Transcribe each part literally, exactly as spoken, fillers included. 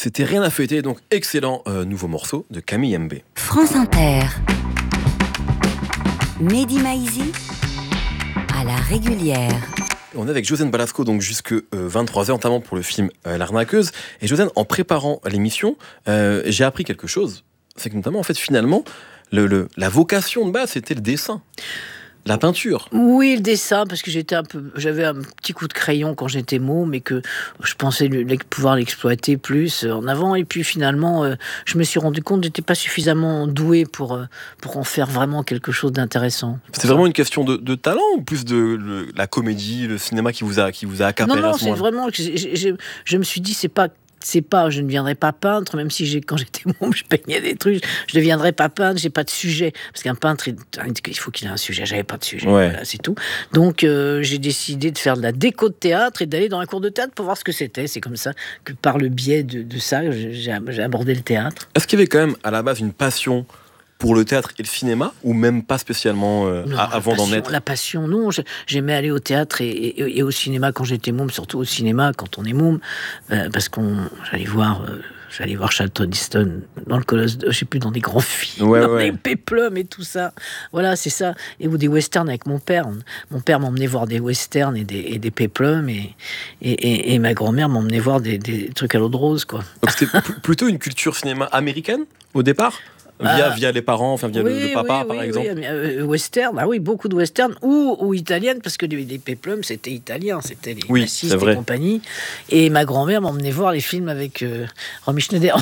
C'était Rien à fêter, donc excellent euh, nouveau morceau de Camille M B. France Inter. Mehdi Maizi à la régulière. On est avec Josiane Balasco donc jusque euh, vingt-trois heures, notamment pour le film euh, L'Arnaqueuse. Et Josiane, en préparant l'émission, euh, j'ai appris quelque chose. C'est que notamment, en fait, finalement, le, le, la vocation de base, c'était le dessin. La peinture. Oui, le dessin, parce que j'étais un peu, j'avais un petit coup de crayon quand j'étais môme, mais que je pensais le, pouvoir l'exploiter plus en avant. Et puis finalement, euh, je me suis rendu compte que j'étais pas suffisamment douée pour euh, pour en faire vraiment quelque chose d'intéressant. C'est vraiment une question de, de talent ou plus de le, la comédie, le cinéma qui vous a qui vous a accaparé? Non, non, à ce c'est vraiment. Je, je, je me suis dit, c'est pas. C'est pas, je ne deviendrai pas peintre, même si j'ai, quand j'étais môme, je peignais des trucs. Je ne deviendrai pas peintre, j'ai pas de sujet. Parce qu'un peintre, il, il faut qu'il ait un sujet. J'avais pas de sujet. Ouais. Voilà, c'est tout. Donc, euh, j'ai décidé de faire de la déco de théâtre et d'aller dans un cours de théâtre pour voir ce que c'était. C'est comme ça que, par le biais de, de ça, j'ai, j'ai abordé le théâtre. Est-ce qu'il y avait quand même, à la base, une passion pour le théâtre et le cinéma, ou même pas spécialement euh, non, avant passion, d'en être? La passion, non. J'aimais aller au théâtre et, et, et au cinéma quand j'étais môme, surtout au cinéma quand on est môme, euh, parce qu'on j'allais voir, euh, j'allais voir Charlton Heston dans le Colosse, de, je sais plus, dans des grands films, ouais, dans ouais. des péplums et tout ça. Voilà, c'est ça. Et ou des westerns avec mon père. Mon père m'emmenait voir des westerns et des, et des péplums, et, et, et, et ma grand-mère m'emmenait voir des, des trucs à l'eau de rose, quoi. Donc c'était p- plutôt une culture cinéma américaine au départ? Via, Ah, via les parents, enfin via oui, le, le papa, oui, par oui, exemple. Oui, euh, western, ah oui, beaucoup de western ou, ou italienne, parce que les, les péplums, c'était italien, c'était les oui, bassistes et compagnie. Et ma grand-mère m'emmenait voir les films avec euh, Romy Schneider.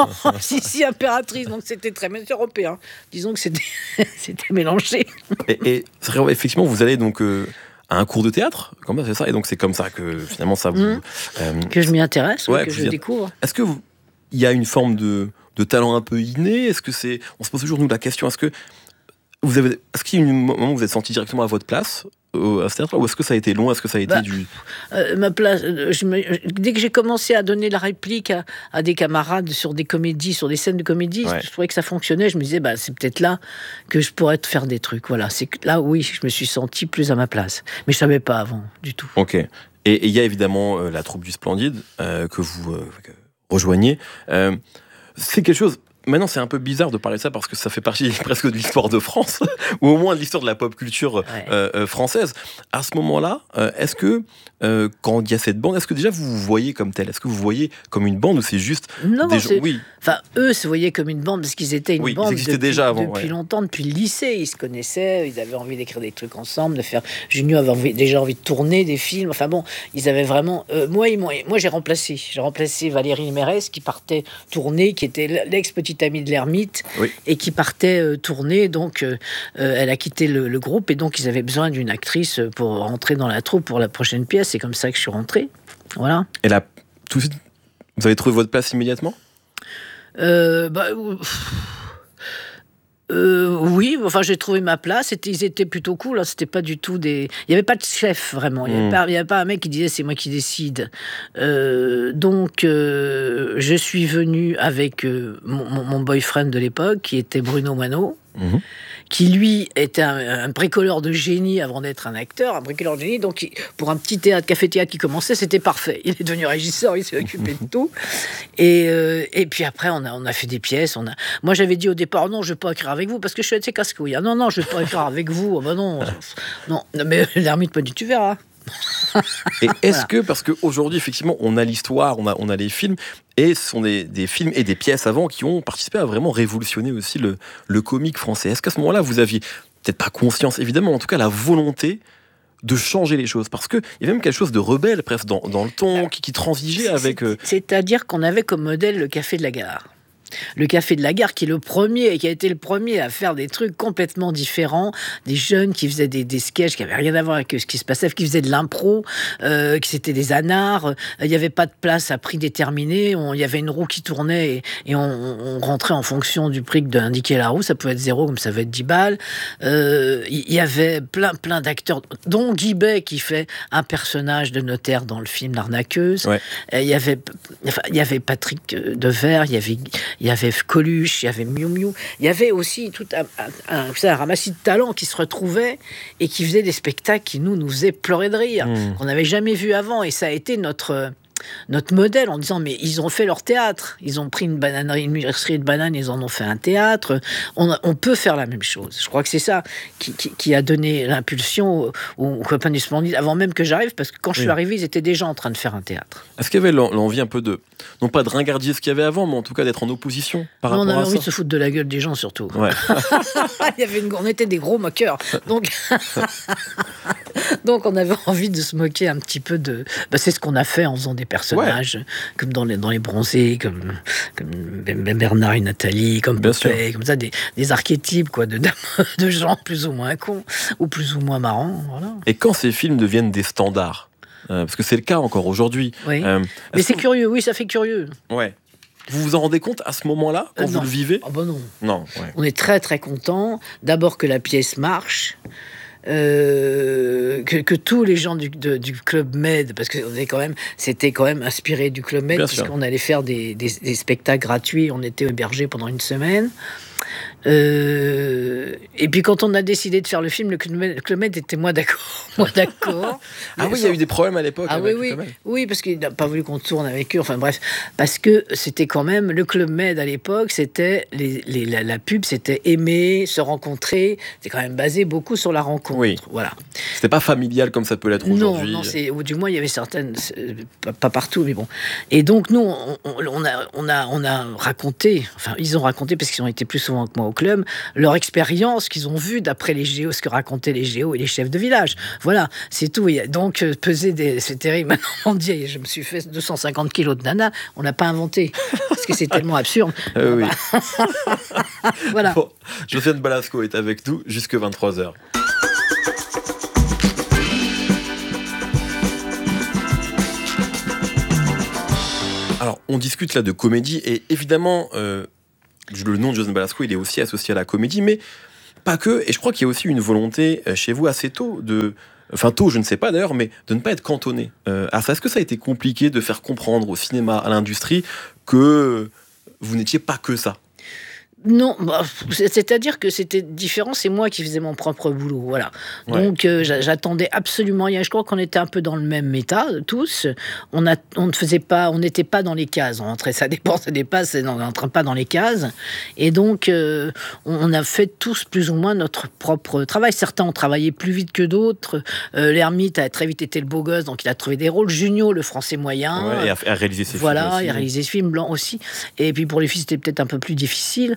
si, si, impératrice, donc c'était très bien européen. Disons que c'était, c'était mélangé. Et, et effectivement, vous allez donc euh, à un cours de théâtre, comme ça, c'est ça. Et donc c'est comme ça que finalement ça vous... Mmh. Euh, que je m'y intéresse, ouais, que, que je y... découvre. Est-ce que vous... il y a une forme de... de talent un peu inné? Est-ce que c'est... On se pose toujours, nous, la question, est-ce que vous avez... Est-ce qu'il y a eu un moment où vous êtes senti directement à votre place au, à ce théâtre, ou est-ce que ça a été long? Est-ce que ça a été bah, du... Euh, ma place, je me, dès que j'ai commencé à donner la réplique à, à des camarades sur des comédies, sur des scènes de comédie, ouais. je trouvais que ça fonctionnait. Je me disais, bah, c'est peut-être là que je pourrais te faire des trucs. Voilà, c'est là, oui, je me suis senti plus à ma place. Mais je savais pas avant, du tout. Ok. Et il y a évidemment euh, la troupe du Splendide euh, que vous euh, que rejoignez. Euh, c'est quelque chose... Maintenant, c'est un peu bizarre de parler de ça parce que ça fait partie presque de l'histoire de France, ou au moins de l'histoire de la pop culture ouais. euh, euh, française. À ce moment-là, euh, est-ce que, euh, quand il y a cette bande, est-ce que déjà vous vous voyez comme tel? Est-ce que vous voyez comme une bande ou c'est juste non, des gens... Oui. Enfin, eux se voyaient comme une bande parce qu'ils étaient une oui, bande ils existaient depuis, déjà avant, depuis ouais. longtemps, depuis le lycée. Ils se connaissaient, ils avaient envie d'écrire des trucs ensemble, de faire... Junio avait envie, déjà envie de tourner des films. Enfin bon, ils avaient vraiment... Euh, moi, ils m'ont... moi, j'ai remplacé. J'ai remplacé Valérie Mérès qui partait tourner, qui était l'ex-petite amie de l'ermite. Oui. Et qui partait euh, tourner, donc euh, euh, elle a quitté le, le groupe et donc ils avaient besoin d'une actrice pour rentrer dans la troupe pour la prochaine pièce. C'est comme ça que je suis rentrée. Voilà. Et là, tout de suite, vous avez trouvé votre place immédiatement? euh, bah, Euh, oui, enfin j'ai trouvé ma place. C'était, ils étaient plutôt cool. Hein, c'était pas du tout des. Il y avait pas de chef vraiment. Il y avait, mmh. pas, il y avait pas un mec qui disait c'est moi qui décide. Euh, donc euh, je suis venue avec euh, mon, mon boyfriend de l'époque qui était Bruno Mano. Mmh. Qui lui était un, un bricoleur de génie avant d'être un acteur, un bricoleur de génie. Donc il, pour un petit théâtre, café-théâtre qui commençait, c'était parfait. Il est devenu régisseur, il s'est occupé de tout. Et, euh, et puis après, on a, on a fait des pièces. On a... Moi, j'avais dit au départ, non, je ne vais pas écrire avec vous parce que je suis assez casse-couille. Ah, non, non, je ne vais pas écrire avec vous. Oh, bah non, non, mais l'ermite m'a dit, tu verras. Et est-ce voilà. que, parce qu'aujourd'hui, effectivement, on a l'histoire, on a, on a les films, et ce sont des, des films et des pièces avant qui ont participé à vraiment révolutionner aussi le, le comique français. Est-ce qu'à ce moment-là, vous aviez, peut-être pas conscience, évidemment, en tout cas la volonté de changer les choses? Parce qu'il y avait même quelque chose de rebelle, presque, dans, dans le ton, qui, qui transigeait avec... Euh... C'est-à-dire qu'on avait comme modèle le Café de la Gare. Le Café de la Gare qui est le premier, qui a été le premier à faire des trucs complètement différents, des jeunes qui faisaient des, des sketchs qui n'avaient rien à voir avec ce qui se passait, qui faisaient de l'impro, euh, qui c'était des anards. Il n'y avait pas de place à prix déterminé. On, il y avait une roue qui tournait et, et on, on rentrait en fonction du prix que indiquait la roue. Ça pouvait être zéro, comme ça pouvait être dix balles. Euh, il y avait plein, plein d'acteurs, dont Guy Bay qui fait un personnage de notaire dans le film L'Arnaqueuse. Ouais. Il y avait, enfin, il y avait Patrick Devers, il y avait il y avait Coluche, il y avait Miu Miu, il y avait aussi tout un, un, un, un ramassis de talents qui se retrouvaient et qui faisaient des spectacles qui nous, nous faisaient pleurer de rire, mmh. qu'on n'avait jamais vu avant. Et ça a été notre, notre modèle en disant mais ils ont fait leur théâtre, ils ont pris une bananerie, une brasserie de bananes, ils en ont fait un théâtre. On, a, on peut faire la même chose. Je crois que c'est ça qui, qui, qui a donné l'impulsion aux, aux copains du Splendide avant même que j'arrive, parce que quand je suis Oui. arrivé, ils étaient déjà en train de faire un théâtre. Est-ce qu'il y avait l'en- l'envie un peu de, non pas de ringardier ce qu'il y avait avant, mais en tout cas d'être en opposition par Non, on rapport avait à envie ça? de se foutre de la gueule des gens surtout. Ouais. Il y avait une, on était des gros moqueurs. Donc, donc on avait envie de se moquer un petit peu de. Bah, c'est ce qu'on a fait en faisant des personnages, comme dans les, dans les bronzés, comme, comme Bernard et Nathalie, comme Bien Popeye, comme ça, des, des archétypes quoi, de, de gens plus ou moins cons ou plus ou moins marrants. Voilà. Et quand ces films deviennent des standards, euh, parce que c'est le cas encore aujourd'hui. Oui. euh, Mais est-ce c'est que- curieux, oui, ça fait curieux. Ouais. Vous vous en rendez compte à ce moment-là, quand Euh, vous non. le vivez? Ah bah non. Non. Ouais. On est très très content. D'abord que la pièce marche, euh, que, que tous les gens du, de- du Club Med, parce que on est quand même, c'était quand même inspiré du Club Med, Bien sûr. puisqu'on allait faire des, des, des spectacles gratuits. On était hébergés pendant une semaine. Euh, et puis quand on a décidé de faire le film, le Club Med, le Club Med était moins d'accord. Moins d'accord. Ah oui, il y a eu des problèmes à l'époque. Ah oui, avec oui, le Club Med. oui, parce qu'il n'a pas voulu qu'on tourne avec eux. Enfin bref, parce que c'était quand même le Club Med à l'époque, c'était les, les- la, la pub, c'était aimer, se rencontrer. C'était quand même basé beaucoup sur la rencontre. Oui. Voilà. C'était pas familial comme ça peut l'être Non, aujourd'hui. non, c'est ou du moins il y avait certaines, euh, pas, pas partout, mais bon. Et donc nous, on, on- on a, on a, on a raconté. Enfin, ils ont raconté parce qu'ils ont été plus souvent que moi au club, leur expérience qu'ils ont vue d'après les géos, ce que racontaient les géos et les chefs de village. Voilà, c'est tout. Et donc euh, peser des, c'est terrible. Maintenant on dit, je me suis fait deux cent cinquante kilos de nana. On l'a pas inventé parce que c'est tellement absurde. Euh, oui. Voilà. Bon, Josiane Balasco est avec nous jusque vingt-trois heures. Alors, on discute là de comédie, et évidemment, euh, le nom de Josiane Balasco, il est aussi associé à la comédie, mais pas que. Et je crois qu'il y a aussi une volonté euh, chez vous assez tôt de... Enfin, tôt, je ne sais pas d'ailleurs, mais de ne pas être cantonné euh, à ça. Est-ce que ça a été compliqué de faire comprendre au cinéma, à l'industrie, que vous n'étiez pas que ça? Non, bah, c'est- c'est-à-dire que c'était différent, c'est moi qui faisais mon propre boulot, voilà. Ouais. Donc euh, j'a- j'attendais absolument rien. Je crois qu'on était un peu dans le même état, tous. On, a, on ne faisait pas, on n'était pas dans les cases. On rentrait, ça dépend, ça dépasse, on n'entrait pas dans les cases. Et donc, euh, on, on a fait tous plus ou moins notre propre travail. Certains ont travaillé plus vite que d'autres. Euh, L'ermite a très vite été le beau gosse, donc il a trouvé des rôles. Junio, le français moyen. Ouais, et à, à réaliser ses Voilà, films aussi. il a réalisé ce film blanc aussi. Et puis pour les filles, c'était peut-être un peu plus difficile.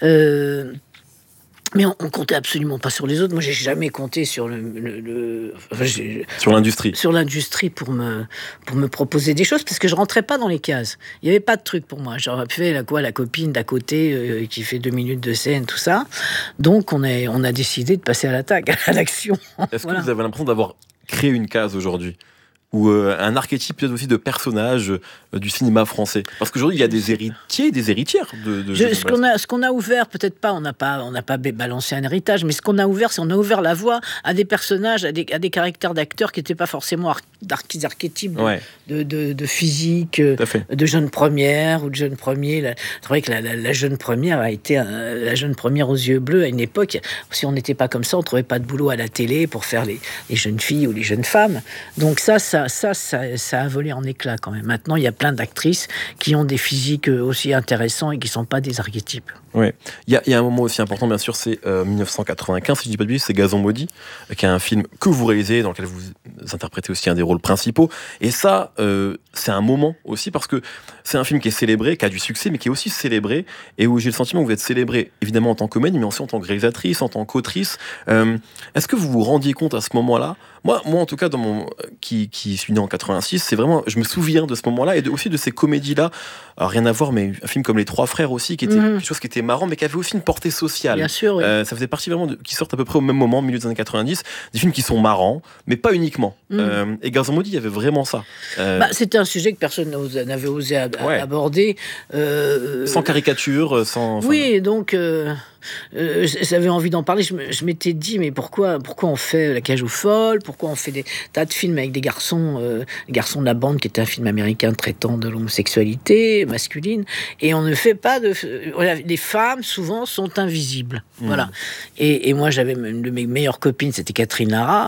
Euh, mais on, on comptait absolument pas sur les autres. Moi, j'ai jamais compté sur le, le- le- enfin, j'ai- Sur l'industrie. sur l'industrie pour me pour me proposer des choses parce que je rentrais pas dans les cases. Il y avait pas de truc pour moi. J'aurais fait la quoi, la copine d'à côté euh, qui fait deux minutes de scène, tout ça. Donc on a on a décidé de passer à l'attaque, à l'action. Est-ce Voilà. que vous avez l'impression d'avoir créé une case aujourd'hui? Ou euh, un archétype peut-être aussi de personnage euh, du cinéma français? Parce qu'aujourd'hui, il y a des héritiers, des héritières de, de Je- Josiane ce qu'on a, ce qu'on a ouvert, peut-être pas, on n'a pas, on n'a pas ba- balancé un héritage, mais ce qu'on a ouvert, c'est on a ouvert la voie à des personnages, à des, à des caractères d'acteurs qui n'étaient pas forcément ar- d'arch- archétypes de, Ouais, de, de- de physique, euh, tout à fait. de jeune première ou de jeune premier. La- C'est vrai que la, la- la jeune première a été un- la jeune première aux yeux bleus à une époque. Si on n'était pas comme ça, on trouvait pas de boulot à la télé pour faire les, les jeunes filles ou les jeunes femmes. Donc ça, ça, ça, ça, ça a volé en éclats quand même. Maintenant, il y a plein d'actrices qui ont des physiques euh, aussi intéressants et qui sont pas des archétypes. Ouais. Il y a, il y a un moment aussi important, bien sûr, c'est euh, mille neuf cent quatre-vingt-quinze, si je dis pas de bêtises, c'est Gazon maudit, euh, qui est un film que vous réalisez, dans lequel vous interprétez aussi un des rôles principaux. Et ça, euh, c'est un moment aussi, parce que c'est un film qui est célébré, qui a du succès, mais qui est aussi célébré, et où j'ai le sentiment que vous êtes célébré, évidemment en tant que comédien, mais aussi en tant que réalisatrice, en tant qu'autrice. Euh, Est-ce que vous vous rendiez compte à ce moment-là? Moi, moi, en tout cas, dans mon, qui, qui suis né en quatre-vingt-six, c'est vraiment, je me souviens de ce moment-là et de, aussi de ces comédies-là. Alors, rien à voir, mais un film comme Les Trois Frères aussi, qui était Mhm. quelque chose qui était marrant, mais qui avait aussi une portée sociale. Bien sûr, oui. Euh, ça faisait partie vraiment de, qui sortent à peu près au même moment, milieu des années quatre-vingt-dix, des films qui sont marrants, mais pas uniquement. Mhm. Euh, et Gazon maudit, il y avait vraiment ça. Euh, Bah, c'était un sujet que personne n'osait- n'avait osé ab- Ouais. aborder. euh, sans caricature, sans. enfin, Oui, donc euh, euh, j'avais envie d'en parler. Je, me- je m'étais dit, mais pourquoi, pourquoi on fait La Cage aux folles? Pourquoi on fait des tas de films avec des garçons, euh, les garçons de la bande, qui était un film américain traitant de l'homosexualité masculine, et on ne fait pas de. Voilà, les femmes souvent sont invisibles. Mhm. Voilà. Et, et moi, j'avais une de mes meilleures copines, c'était Catherine Lara.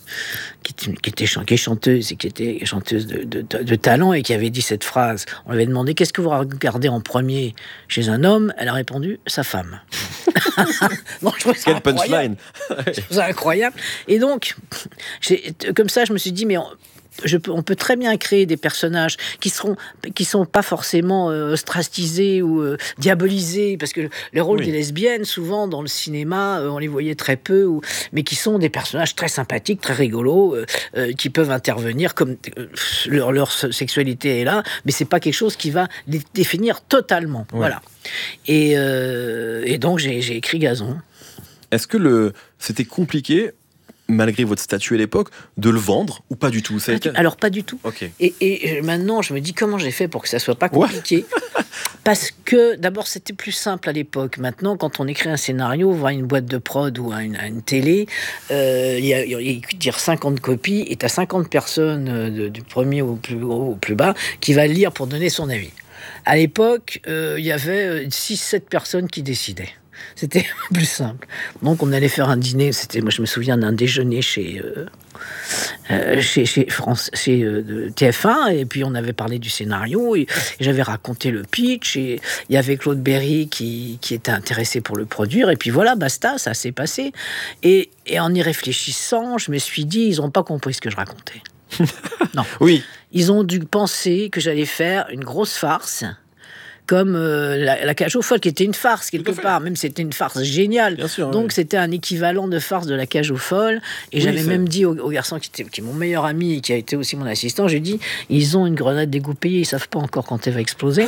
qui, qui, était, qui est chanteuse et qui était chanteuse de, de, de, de talent et qui avait dit cette phrase. On lui avait demandé qu'est-ce que vous regardez en premier chez un homme. Elle a répondu sa femme. Bon, je trouvais ça Quelle punchline. Je trouve ça incroyable. Et donc, j'ai, comme ça, je me suis dit, mais on, je peux, on peut très bien créer des personnages qui seront, qui sont pas forcément euh, ostracisés ou euh, diabolisés, parce que le rôle oui. des lesbiennes, souvent dans le cinéma, euh, on les voyait très peu, ou, mais qui sont des personnages très sympathiques, très rigolos, euh, euh, qui peuvent intervenir comme euh, leur, leur sexualité est là, mais c'est pas quelque chose qui va les définir totalement. Ouais. Voilà. Et, euh, et donc j'ai, j'ai écrit Gazon. Est-ce que le, c'était compliqué, malgré votre statut à l'époque, de le vendre ou pas du tout? Ça a été... Alors pas du tout. Okay. Et, et maintenant, je me dis comment j'ai fait pour que ça soit pas compliqué. Ouais. Parce que d'abord, c'était plus simple à l'époque. Maintenant, quand on écrit un scénario, voir une boîte de prod ou à une, à une télé, euh, il y a, il y a dire cinquante copies et tu as cinquante personnes de, du premier au plus haut au plus bas qui va lire pour donner son avis. À l'époque, euh, il y avait six sept personnes qui décidaient. C'était plus simple. Donc, on allait faire un dîner. C'était, moi, je me souviens d'un déjeuner chez, euh, euh, chez, chez, France, chez euh, T F un. Et puis, on avait parlé du scénario. Et, et j'avais raconté le pitch. Et il y avait Claude Berry qui, qui était intéressé pour le produire. Et puis, voilà, basta, ça s'est passé. Et, et en y réfléchissant, je me suis dit, ils n'ont pas compris ce que je racontais. Non. Oui. Ils ont dû penser que j'allais faire une grosse farce, comme euh, la, la Cage aux Folles, qui était une farce quelque part, même c'était une farce géniale. Bien sûr, donc oui. C'était un équivalent de farce de la Cage aux Folles. Et oui, j'avais c'est... même dit au, au garçon qui, était, qui est mon meilleur ami et qui a été aussi mon assistant, j'ai dit, ils ont une grenade dégoupillée, ils savent pas encore quand elle va exploser.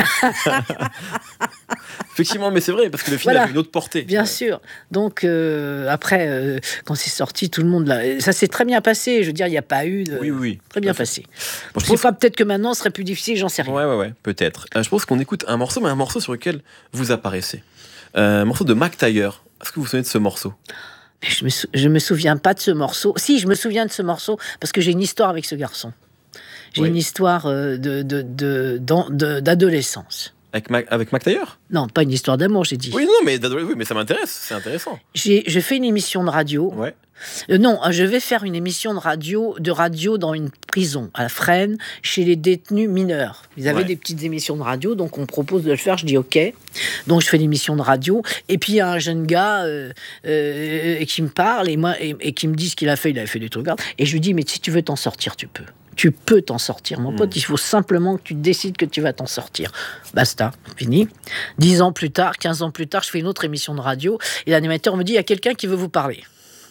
Effectivement, mais c'est vrai, parce que le film voilà. avait une autre portée. Bien ouais. sûr. Donc, euh, après, euh, quand c'est sorti, tout le monde l'a... Ça s'est très bien passé. Je veux dire, il n'y a pas eu de... Oui, oui. Très bien passé. Bon, je pense pas, peut-être que maintenant, ce serait plus difficile, j'en sais rien. Ouais, ouais, ouais, peut-être. Euh, je pense qu'on écoute un morceau, mais un morceau sur lequel vous apparaissez. Euh, un morceau de Mac Taylor. Est-ce que vous vous souvenez de ce morceau? Mais je me, sou... je me souviens pas de ce morceau. Si, je me souviens de ce morceau, parce que j'ai une histoire avec ce garçon. J'ai oui. une histoire euh, de, de, de, de, de, d'adolescence. Avec Mac, avec Mac Taylor? Non, pas une histoire d'amour, j'ai dit. Oui, non, mais, oui, mais ça m'intéresse, c'est intéressant. J'ai, je fais une émission de radio. Ouais. Euh, non, je vais faire une émission de radio, de radio dans une prison, à Fresnes, chez les détenus mineurs. Ils avaient ouais. des petites émissions de radio, donc on me propose de le faire, je dis OK. Donc je fais l'émission de radio, et puis il y a un jeune gars euh, euh, qui me parle, et, moi, et, et qui me dit ce qu'il a fait, il avait fait des trucs, et je lui dis, mais si tu veux t'en sortir, tu peux. Tu peux t'en sortir, mon pote. Mmh. Il faut simplement que tu décides que tu vas t'en sortir. Basta, fini. Dix ans plus tard, quinze ans plus tard, je fais une autre émission de radio et l'animateur me dit, il y a quelqu'un qui veut vous parler.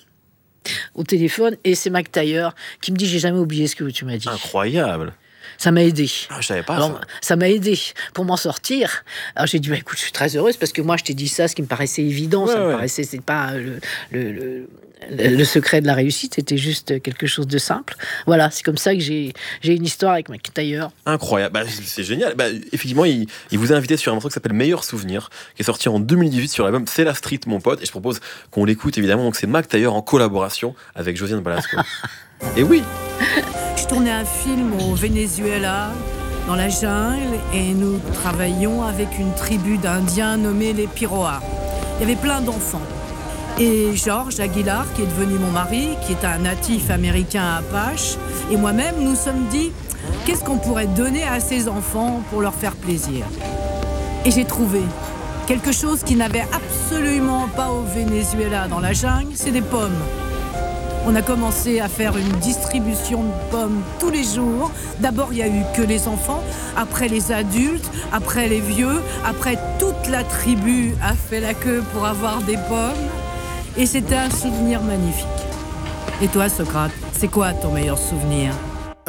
Au téléphone, et c'est Mac Taylor qui me dit, j'ai jamais oublié ce que tu m'as dit. Incroyable. Ça m'a aidé. Ah, je savais pas Alors, ça. Ça m'a aidé pour m'en sortir. Alors j'ai dit, bah, écoute, je suis très heureuse parce que moi, je t'ai dit ça, ce qui me paraissait évident. Ouais, ça me ouais. paraissait, c'est pas le, le, le, le secret de la réussite, c'était juste quelque chose de simple. Voilà, c'est comme ça que j'ai, j'ai une histoire avec Mac Taylor. Incroyable, bah, c'est génial. Bah, effectivement, il, il vous a invité sur un morceau qui s'appelle Meilleur Souvenir, qui est sorti en deux mille dix-huit sur l'album C'est la Street, mon pote. Et je propose qu'on l'écoute évidemment. Donc c'est Mac Taylor en collaboration avec Josiane Balasco. Et oui. Je tournais un film au Venezuela, dans la jungle, et nous travaillions avec une tribu d'Indiens nommée les Piroas. Il y avait plein d'enfants. Et Georges Aguilar, qui est devenu mon mari, qui est un natif américain Apache, et moi-même, nous sommes dit, qu'est-ce qu'on pourrait donner à ces enfants pour leur faire plaisir? Et j'ai trouvé quelque chose qui n'avait absolument pas au Venezuela, dans la jungle, c'est des pommes. On a commencé à faire une distribution de pommes tous les jours. D'abord, il n'y a eu que les enfants, après les adultes, après les vieux, après toute la tribu a fait la queue pour avoir des pommes. Et c'était un souvenir magnifique. Et toi, Socrate, c'est quoi ton meilleur souvenir ?